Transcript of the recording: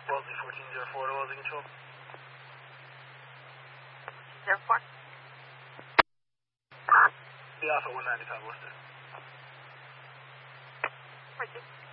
Wellesley 1404 to Wellesley Control. 04? The Alpha 195 listed. 14.